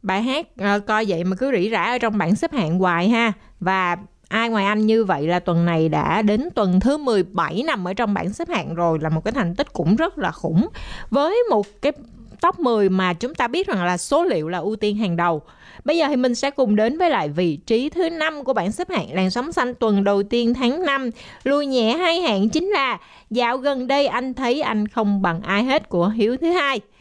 Bài hát coi vậy mà cứ rỉ rả ở trong bảng xếp hạng hoài ha. Và ai ngoài anh như vậy là tuần này đã đến tuần thứ 17 nằm ở trong bảng xếp hạng rồi, là một cái thành tích cũng rất là khủng. Với một cái top 10 mà chúng ta biết rằng là số liệu là ưu tiên hàng đầu. Bây giờ thì mình sẽ cùng đến với lại vị trí thứ 5 của bảng xếp hạng làn sóng xanh tuần đầu tiên tháng 5. Lùi nhẹ 2 hạng chính là Dạo gần đây anh thấy anh không bằng ai hết của Hiếu thứ hai.